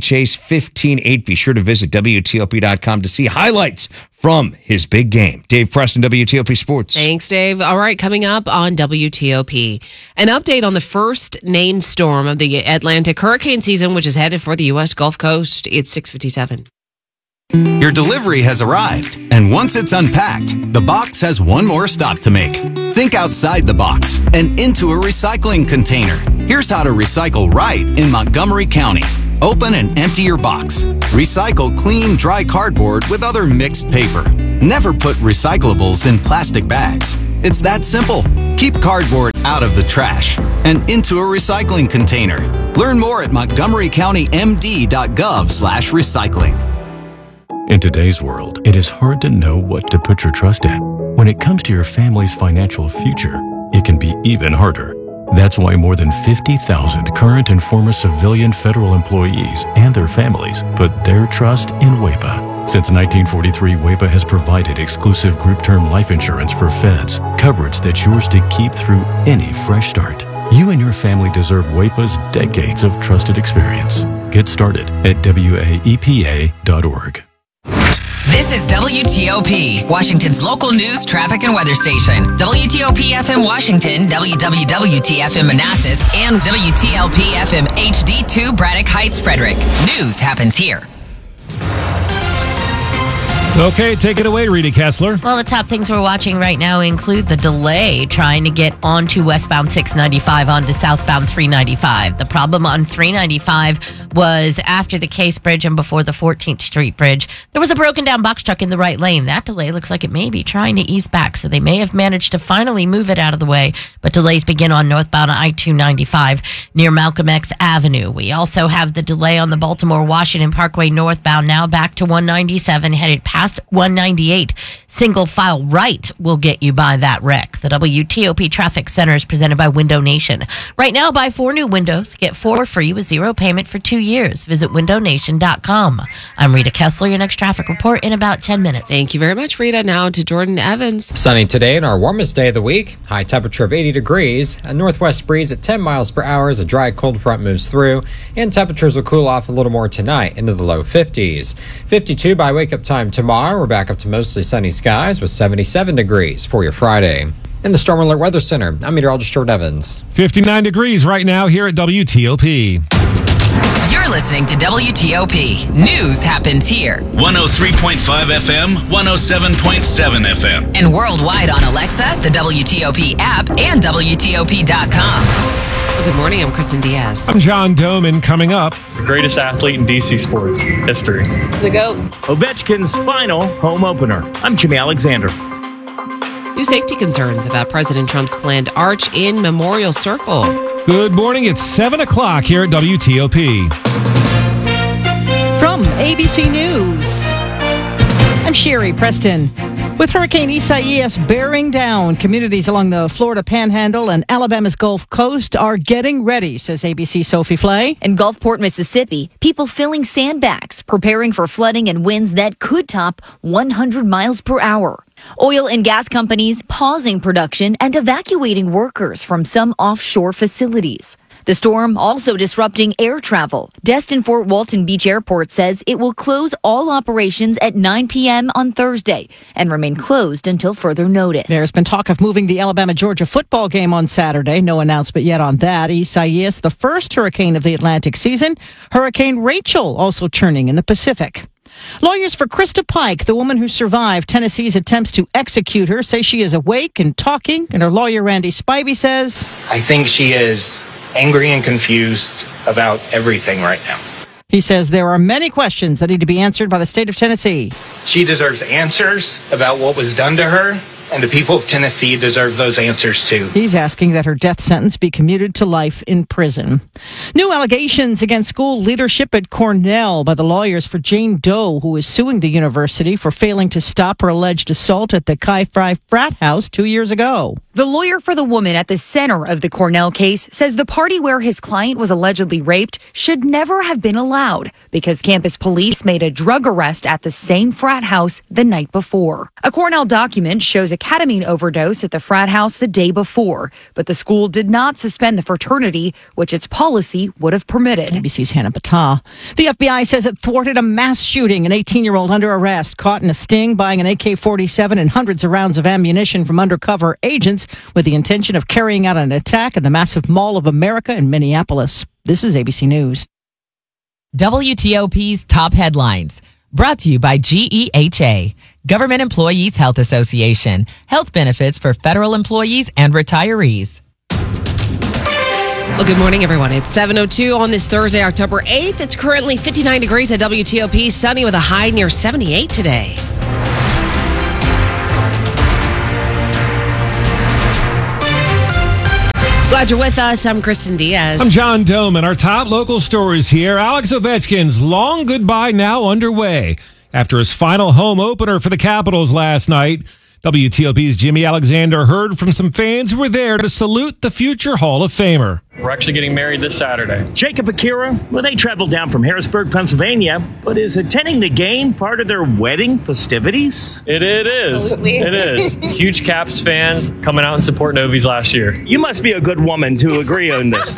Chase fifteen eight. Be sure to visit W T O P dot com to see highlights from his big game. Dave Preston, W T O P Sports. Thanks, Dave. All right, coming up on W T O P, an update on the first named storm of the Atlantic hurricane season, which is headed for the U S Gulf Coast. It's six fifty-seven. Your delivery has arrived, and once it's unpacked, the box has one more stop to make. Think outside the box and into a recycling container. Here's how to recycle right in Montgomery County. Open and empty your box. Recycle clean, dry cardboard with other mixed paper. Never put recyclables in plastic bags. It's that simple. Keep cardboard out of the trash and into a recycling container. Learn more at montgomery county m d dot gov slash recycling. In today's world, it is hard to know what to put your trust in. When it comes to your family's financial future, it can be even harder. That's why more than fifty thousand current and former civilian federal employees and their families put their trust in WAEPA. Since nineteen forty-three, WAEPA has provided exclusive group term life insurance for feds, coverage that's yours to keep through any fresh start. You and your family deserve WAEPA's decades of trusted experience. Get started at W A E P A dot org. This is W T O P, Washington's local news, traffic, and weather station. W T O P F M Washington, W W W T F M Manassas, and W T L P F M H D two Braddock Heights, Frederick. News happens here. Okay, take it away, Rita Kessler. Well, the top things we're watching right now include the delay trying to get onto westbound six ninety-five onto southbound three ninety-five. The problem on three ninety-five was after the Case Bridge and before the fourteenth Street Bridge. There was a broken down box truck in the right lane. That delay looks like it may be trying to ease back, so they may have managed to finally move it out of the way, but delays begin on northbound I two ninety-five near Malcolm X Avenue. We also have the delay on the Baltimore-Washington Parkway northbound, now back to one ninety-seven, headed past one ninety-eight. Single file right will get you by that wreck. The W T O P Traffic Center is presented by Window Nation. Right now, buy four new windows, get four free with zero payment for two years. Visit window nation dot com. I'm Rita Kessler. Your next traffic report in about ten minutes. Thank you very much, Rita. Now to Jordan Evans. Sunny today and our warmest day of the week. High temperature of eighty degrees. A northwest breeze at ten miles per hour as a dry cold front moves through. And temperatures will cool off a little more tonight into the low fifties. fifty-two by wake-up time tomorrow. We're back up to mostly sunny skies with seventy-seven degrees for your Friday. In the Storm Alert Weather Center, I'm meteorologist Jordan Evans. fifty-nine degrees right now here at W T O P. You're listening to W T O P. News happens here. one oh three point five F M, one oh seven point seven F M. And worldwide on Alexa, the W T O P app, and W T O P dot com. Well, good morning. I'm Kristen Diaz. I'm John Doman. Coming up, it's the greatest athlete in D C sports history. To the GOAT. Ovechkin's final home opener. I'm Jimmy Alexander. New safety concerns about President Trump's planned arch in Memorial Circle. Good morning. It's seven o'clock here at W T O P. From A B C News, I'm Sherry Preston. With Hurricane Isaias bearing down, communities along the Florida Panhandle and Alabama's Gulf Coast are getting ready, says A B C's Sophie Flay. In Gulfport, Mississippi, people filling sandbags, preparing for flooding and winds that could top one hundred miles per hour. Oil and gas companies pausing production and evacuating workers from some offshore facilities. The storm also disrupting air travel. Destin Fort Walton Beach Airport says it will close all operations at nine p.m. on Thursday and remain closed until further notice. There's been talk of moving the Alabama-Georgia football game on Saturday. No announcement yet on that. Isaias, the first hurricane of the Atlantic season. Hurricane Rachel also churning in the Pacific. Lawyers for Krista Pike, the woman who survived Tennessee's attempts to execute her, say she is awake and talking, and her lawyer Randy Spivey says, I think she is angry and confused about everything right now. He says there are many questions that need to be answered by the state of Tennessee. She deserves answers about what was done to her, and the people of Tennessee deserve those answers too. He's asking that her death sentence be commuted to life in prison. New allegations against school leadership at Cornell by the lawyers for Jane Doe, who is suing the university for failing to stop her alleged assault at the Chi Phi frat house two years ago. The lawyer for the woman at the center of the Cornell case says the party where his client was allegedly raped should never have been allowed because campus police made a drug arrest at the same frat house the night before. A Cornell document shows a ketamine overdose at the frat house the day before, but the school did not suspend the fraternity, which its policy would have permitted. A B C's Hannah Battah. The F B I says it thwarted a mass shooting, an eighteen-year-old under arrest, caught in a sting, buying an A K forty-seven and hundreds of rounds of ammunition from undercover agents with the intention of carrying out an attack at the massive Mall of America in Minneapolis. This is A B C News. W T O P's top headlines. Brought to you by G E H A, Government Employees Health Association. Health benefits for federal employees and retirees. Well, good morning, everyone. It's seven oh two on this Thursday, October eighth. It's currently fifty-nine degrees at W T O P, sunny with a high near seventy-eight today. Glad you're with us. I'm Kristen Diaz. I'm John Doman. Our top local stories here. Alex Ovechkin's long goodbye now underway after his final home opener for the Capitals last night. W T O P's Jimmy Alexander heard from some fans who were there to salute the future Hall of Famer. We're actually getting married this Saturday. Jacob Akira, well, they traveled down from Harrisburg, Pennsylvania, but is attending the game part of their wedding festivities? It, it is. Absolutely. It is. Huge Caps fans coming out and support Novies last year. You must be a good woman to agree on this.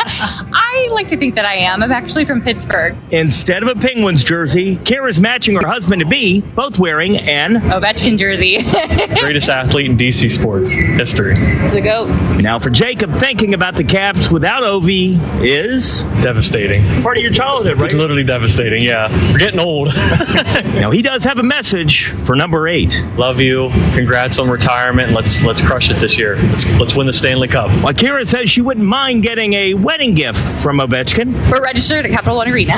I like to think that I am. I'm actually from Pittsburgh. Instead of a Penguins jersey, Kara's matching her husband-to-be, both wearing an Ovechkin jersey. Greatest athlete in D C sports history. To the GOAT. Now for Jacob, thinking about the Caps without Ovi is devastating. Part of your childhood, right? It's literally devastating, yeah. We're getting old. Now he does have a message for number eight. Love you. Congrats on retirement. Let's let's crush it this year. Let's let's win the Stanley Cup. Well, Kara says she wouldn't mind getting a wedding gift from Ovechkin. We're registered at Capital One Arena.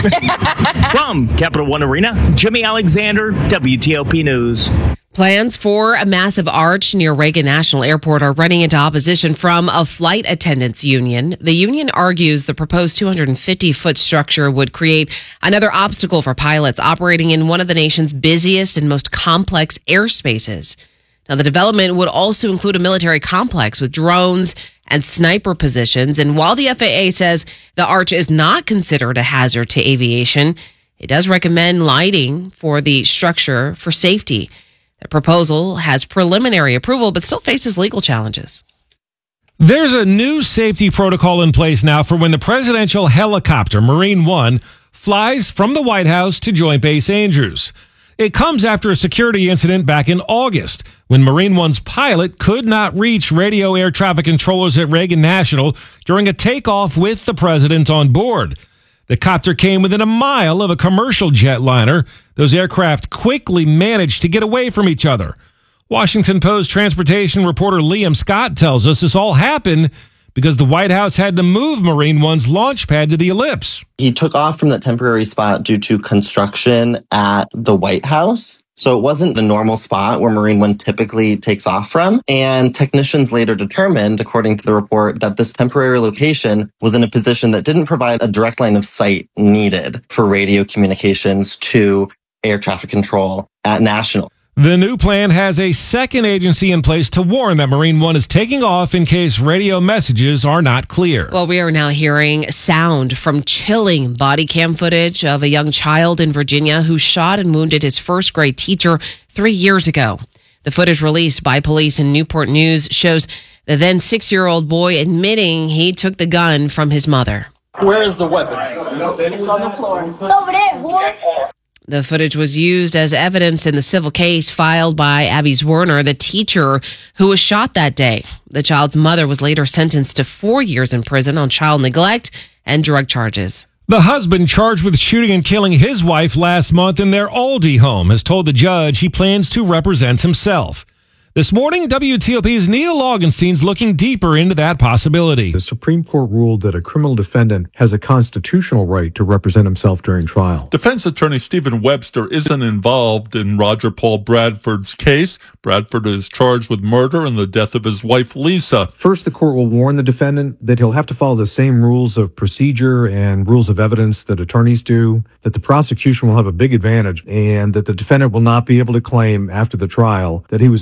From Capital One Arena, Jimmy Alexander, W T O P News. Plans for a massive arch near Reagan National Airport are running into opposition from a flight attendants union. The union argues the proposed two hundred fifty foot structure would create another obstacle for pilots operating in one of the nation's busiest and most complex airspaces. Now, the development would also include a military complex with drones and sniper positions. And while the F A A says the arch is not considered a hazard to aviation, it does recommend lighting for the structure for safety. The proposal has preliminary approval, but still faces legal challenges. There's a new safety protocol in place now for when the presidential helicopter, Marine One, flies from the White House to Joint Base Andrews. It comes after a security incident back in August when Marine One's pilot could not reach radio air traffic controllers at Reagan National during a takeoff with the president on board. The copter came within a mile of a commercial jetliner. Those aircraft quickly managed to get away from each other. Washington Post transportation reporter Liam Scott tells us this all happened because the White House had to move Marine One's launch pad to the ellipse. He took off from that temporary spot due to construction at the White House. So it wasn't the normal spot where Marine One typically takes off from. And technicians later determined, according to the report, that this temporary location was in a position that didn't provide a direct line of sight needed for radio communications to air traffic control at National. The new plan has a second agency in place to warn that Marine One is taking off in case radio messages are not clear. Well, we are now hearing sound from chilling body cam footage of a young child in Virginia who shot and wounded his first grade teacher three years ago. The footage released by police in Newport News shows the then six-year-old boy admitting he took the gun from his mother. Where is the weapon? It's on the floor. It's over there, whore. The footage was used as evidence in the civil case filed by Abby Zwerner, the teacher who was shot that day. The child's mother was later sentenced to four years in prison on child neglect and drug charges. The husband charged with shooting and killing his wife last month in their Aldie home has told the judge he plans to represent himself. This morning, W T O P's Neil Augenstein's looking deeper into that possibility. The Supreme Court ruled that a criminal defendant has a constitutional right to represent himself during trial. Defense attorney Stephen Webster isn't involved in Roger Paul Bradford's case. Bradford is charged with murder and the death of his wife, Lisa. First, the court will warn the defendant that he'll have to follow the same rules of procedure and rules of evidence that attorneys do, that the prosecution will have a big advantage, and that the defendant will not be able to claim after the trial that he was ineffective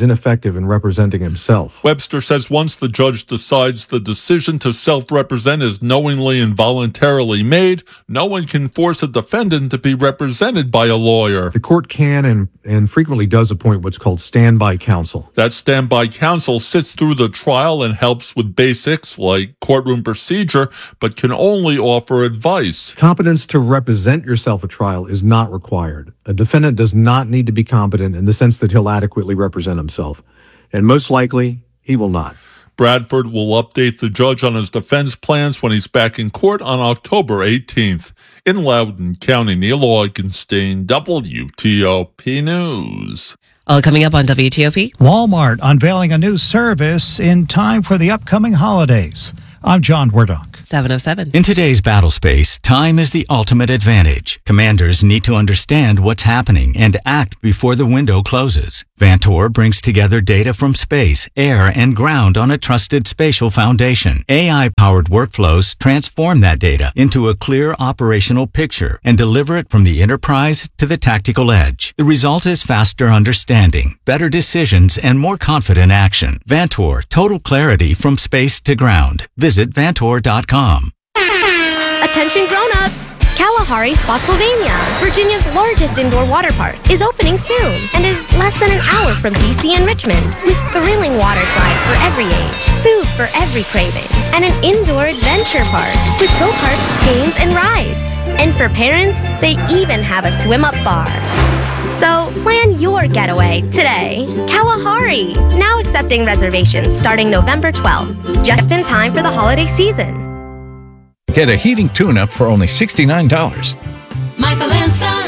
ineffective in representing himself. Webster says once the judge decides the decision to self-represent is knowingly and voluntarily made, no one can force a defendant to be represented by a lawyer. The court can and, and frequently does appoint what's called standby counsel. That standby counsel sits through the trial and helps with basics like courtroom procedure, but can only offer advice. Competence to represent yourself at trial is not required. A defendant does not need to be competent in the sense that he'll adequately represent himself. And most likely, he will not. Bradford will update the judge on his defense plans when he's back in court on October eighteenth. In Loudoun County, Neil Augenstein, W T O P News. All coming up on W T O P. Walmart unveiling a new service in time for the upcoming holidays. I'm John Werdock. seven oh seven. In today's battle space, time is the ultimate advantage. Commanders need to understand what's happening and act before the window closes. Vantor brings together data from space, air, and ground on a trusted spatial foundation. A I-powered workflows transform that data into a clear operational picture and deliver it from the enterprise to the tactical edge. The result is faster understanding, better decisions, and more confident action. Vantor, total clarity from space to ground. Visit Vantor dot com. Attention grown-ups! Kalahari Spotsylvania, Virginia's largest indoor water park, is opening soon and is less than an hour from D C and Richmond, with thrilling water slides for every age, food for every craving, and an indoor adventure park with go-karts, games, and rides. And for parents, they even have a swim-up bar. So plan your getaway today. Kalahari, now accepting reservations starting November twelfth, just in time for the holiday season. Get a heating tune-up for only sixty-nine dollars. Michael and Son.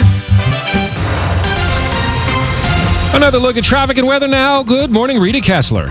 Another look at traffic and weather now. Good morning, Rita Kessler.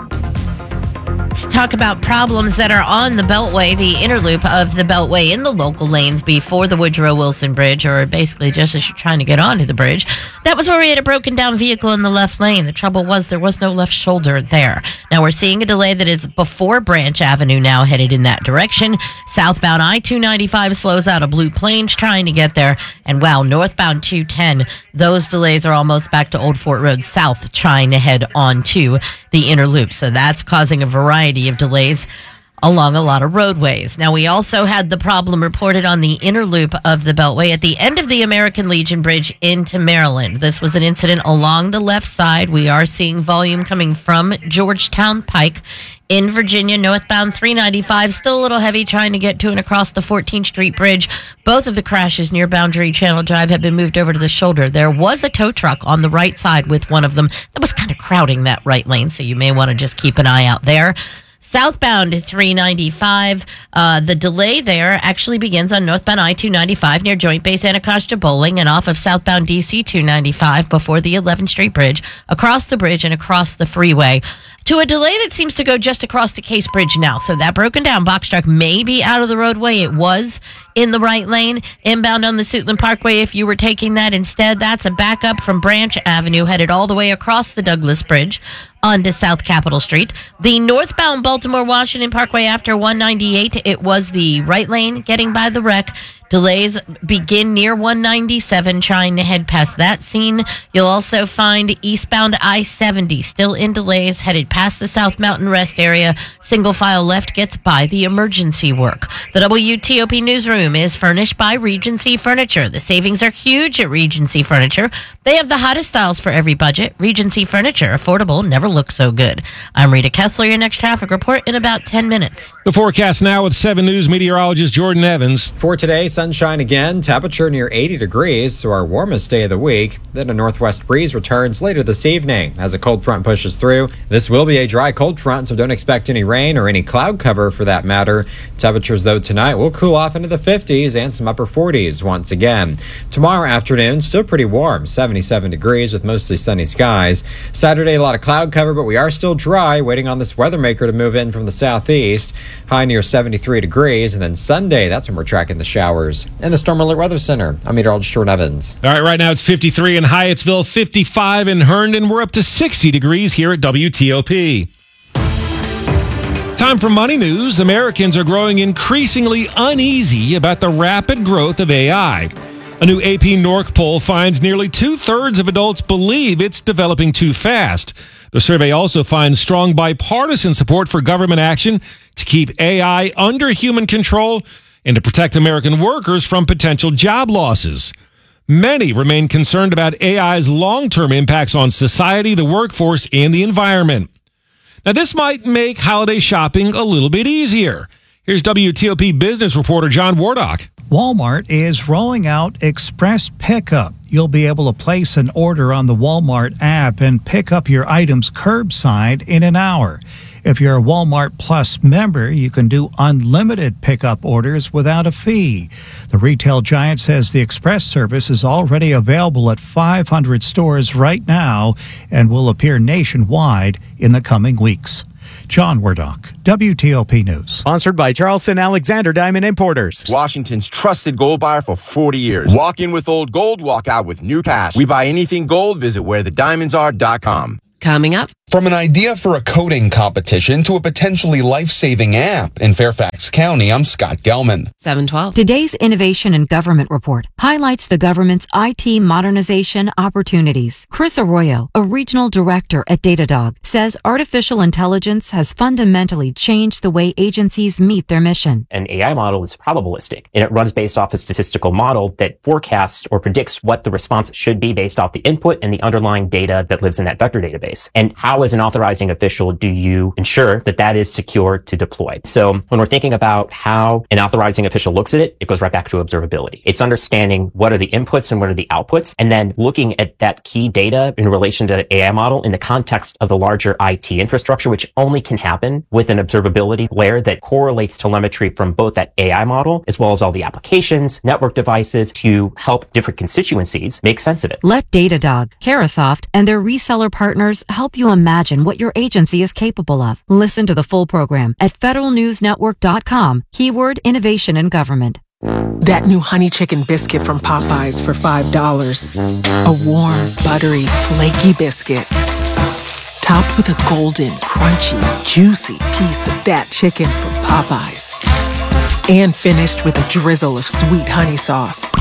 Let's talk about problems that are on the Beltway, the inner loop of the Beltway in the local lanes before the Woodrow Wilson Bridge, or basically just as you're trying to get onto the bridge. That was where we had a broken down vehicle in the left lane. The trouble was there was no left shoulder there. Now we're seeing a delay that is before Branch Avenue now headed in that direction. Southbound I two ninety-five slows out of Blue Plains trying to get there. And wow, northbound two ten, those delays are almost back to Old Fort Road South trying to head onto the inner loop. So that's causing a variety of delays along a lot of roadways. Now, we also had the problem reported on the inner loop of the Beltway at the end of the American Legion Bridge into Maryland. This was an incident along the left side. We are seeing volume coming from Georgetown Pike. In Virginia, northbound three ninety-five, still a little heavy trying to get to and across the fourteenth Street Bridge. Both of the crashes near Boundary Channel Drive have been moved over to the shoulder. There was a tow truck on the right side with one of them that was kind of crowding that right lane, so you may want to just keep an eye out there. Southbound three ninety-five, uh, the delay there actually begins on northbound I two ninety-five near Joint Base Anacostia Bowling and off of southbound D C two ninety-five before the eleventh Street Bridge, across the bridge and across the freeway, to a delay that seems to go just across the Case Bridge now. So that broken down box truck may be out of the roadway. It was in the right lane, inbound on the Suitland Parkway if you were taking that instead. That's a backup from Branch Avenue headed all the way across the Douglas Bridge onto South Capitol Street. The northbound Baltimore-Washington Parkway after one ninety-eight, it was the right lane getting by the wreck. Delays begin near one ninety-seven, trying to head past that scene. You'll also find eastbound I seventy still in delays, headed past the South Mountain Rest area. Single file left gets by the emergency work. The W T O P newsroom is furnished by Regency Furniture. The savings are huge at Regency Furniture. They have the hottest styles for every budget. Regency Furniture, affordable, never looks so good. I'm Rita Kessler, your next traffic report in about ten minutes. The forecast now with seven News meteorologist Jordan Evans. For today, sunshine again, temperature near eighty degrees, so our warmest day of the week. Then a northwest breeze returns later this evening as a cold front pushes through. This will be a dry cold front, so don't expect any rain or any cloud cover for that matter. Temperatures, though, tonight will cool off into the fifties and some upper forties once again. Tomorrow afternoon, still pretty warm, seventy-seven degrees with mostly sunny skies. Saturday, a lot of cloud cover, but we are still dry, waiting on this weather maker to move in from the southeast. High near seventy-three degrees, and then Sunday, that's when we're tracking the showers. In the Storm Alert Weather Center, I'm meteorologist Jordan Evans. All right, right now it's fifty-three in Hyattsville, fifty-five in Herndon. We're up to sixty degrees here at W T O P. Time for Money News. Americans are growing increasingly uneasy about the rapid growth of A I. A new A P N O R C poll finds nearly two-thirds of adults believe it's developing too fast. The survey also finds strong bipartisan support for government action to keep A I under human control and to protect American workers from potential job losses. Many remain concerned about A I's long-term impacts on society, the workforce, and the environment. Now, this might make holiday shopping a little bit easier. Here's W T O P business reporter John Wardock. Walmart is rolling out Express Pickup. You'll be able to place an order on the Walmart app and pick up your items curbside in an hour. If you're a Walmart Plus member, you can do unlimited pickup orders without a fee. The retail giant says the express service is already available at five hundred stores right now and will appear nationwide in the coming weeks. John Wardock, W T O P News. Sponsored by Charleston Alexander Diamond Importers. Washington's trusted gold buyer for forty years. Walk in with old gold, walk out with new cash. We buy anything gold. Visit where the diamonds are dot com. Coming up. From an idea for a coding competition to a potentially life-saving app in Fairfax County, I'm Scott Gelman. seven twelve. Today's Innovation and Government Report highlights the government's I T modernization opportunities. Chris Arroyo, a regional director at Datadog, says artificial intelligence has fundamentally changed the way agencies meet their mission. An A I model is probabilistic, and it runs based off a statistical model that forecasts or predicts what the response should be based off the input and the underlying data that lives in that vector database. And how, as an authorizing official, do you ensure that that is secure to deploy? So when we're thinking about how an authorizing official looks at it, it goes right back to observability. It's understanding what are the inputs and what are the outputs, and then looking at that key data in relation to the A I model in the context of the larger I T infrastructure, which only can happen with an observability layer that correlates telemetry from both that A I model as well as all the applications, network devices to help different constituencies make sense of it. Let Datadog, Carahsoft, and their reseller partners help you imagine what your agency is capable of. Listen to the full program at federal news network dot com, keyword innovation and government. That new honey chicken biscuit from Popeyes for five dollars. A warm, buttery, flaky biscuit. Topped with a golden, crunchy, juicy piece of that chicken from Popeyes. And finished with a drizzle of sweet honey sauce.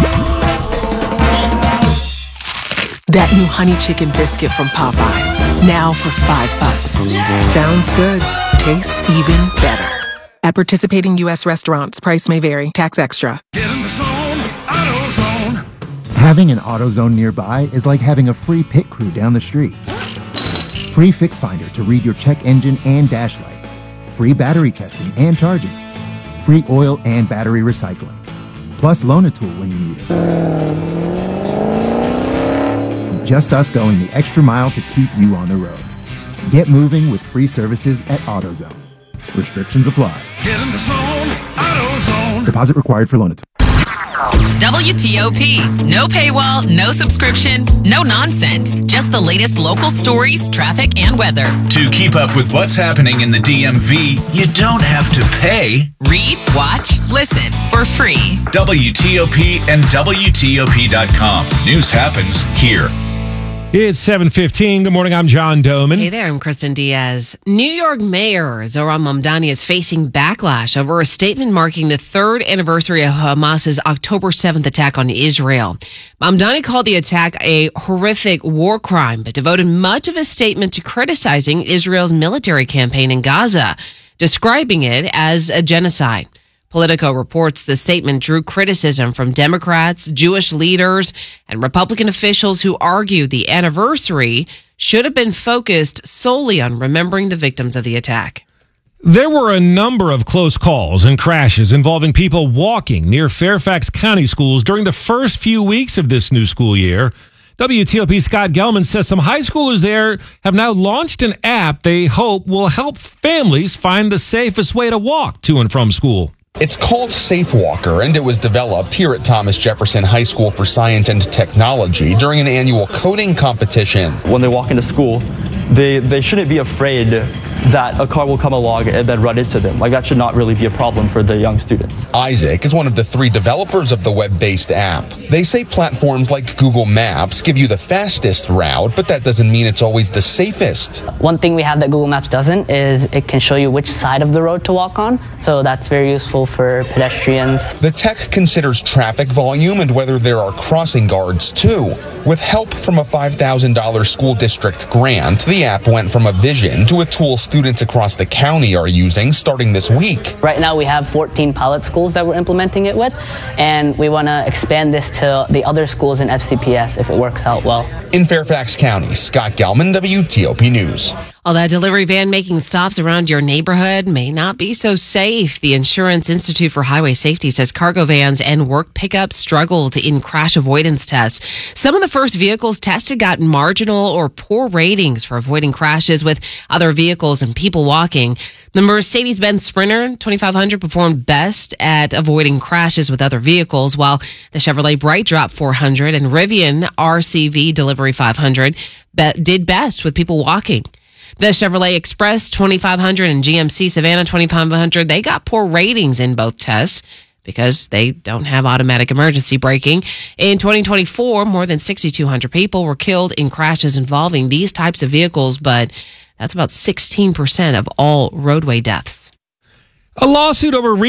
That new honey chicken biscuit from Popeyes. Now for five bucks. Sounds good. Tastes even better. At participating U S restaurants, price may vary. Tax extra. Get in the zone, AutoZone. Having an AutoZone nearby is like having a free pit crew down the street. Free Fix Finder to read your check engine and dash lights. Free battery testing and charging. Free oil and battery recycling. Plus loan a tool when you need it. Just us going the extra mile to keep you on the road. Get moving with free services at AutoZone. Restrictions apply. Get in the zone, AutoZone. Deposit required for loan. W T O P. No paywall, no subscription, no nonsense. Just the latest local stories, traffic, and weather. To keep up with what's happening in the D M V, you don't have to pay. Read, watch, listen for free. W T O P and W T O P dot com. News happens here. It's seven fifteen. Good morning. I'm John Doman. Hey there. I'm Kristen Diaz. New York Mayor Zohran Mamdani is facing backlash over a statement marking the third anniversary of Hamas's October seventh attack on Israel. Mamdani called the attack a horrific war crime, but devoted much of his statement to criticizing Israel's military campaign in Gaza, describing it as a genocide. Politico reports the statement drew criticism from Democrats, Jewish leaders, and Republican officials who argued the anniversary should have been focused solely on remembering the victims of the attack. There were a number of close calls and crashes involving people walking near Fairfax County schools during the first few weeks of this new school year. W T O P Scott Gelman says some high schoolers there have now launched an app they hope will help families find the safest way to walk to and from school. It's called Safe Walker, and it was developed here at Thomas Jefferson High School for Science and Technology during an annual coding competition. When they walk into school, they, they shouldn't be afraid that a car will come along and then run into them. Like, that should not really be a problem for the young students. Isaac is one of the three developers of the web-based app. They say platforms like Google Maps give you the fastest route, but that doesn't mean it's always the safest. One thing we have that Google Maps doesn't is it can show you which side of the road to walk on, so that's very useful for pedestrians. The tech considers traffic volume and whether there are crossing guards too. With help from a five thousand dollars school district grant, the app went from a vision to a tool students across the county are using starting this week. Right now we have fourteen pilot schools that we're implementing it with, and we want to expand this to the other schools in F C P S if it works out well. In Fairfax County, Scott Gelman, W T O P News. While that delivery van making stops around your neighborhood may not be so safe, the Insurance Institute for Highway Safety says cargo vans and work pickups struggled in crash avoidance tests. Some of the first vehicles tested got marginal or poor ratings for avoiding crashes with other vehicles and people walking. The Mercedes-Benz Sprinter twenty-five hundred performed best at avoiding crashes with other vehicles, while the Chevrolet BrightDrop four hundred and Rivian R C V Delivery five hundred be- did best with people walking. The Chevrolet Express twenty-five hundred and G M C Savannah twenty-five hundred, they got poor ratings in both tests because they don't have automatic emergency braking. In twenty twenty-four, more than six thousand two hundred people were killed in crashes involving these types of vehicles, but that's about sixteen percent of all roadway deaths. A lawsuit over